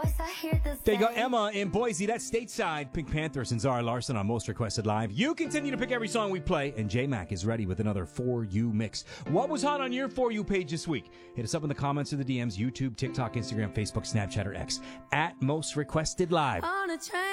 There you go, Emma in Boise. That's Stateside. Pink Panthers and Zara Larson on Most Requested Live. You continue to pick every song we play, and J-Mac is ready with another For You mix. What was hot on your For You page this week? Hit us up in the comments or the DMs, YouTube, TikTok, Instagram, Facebook, Snapchat, or X, at Most Requested Live.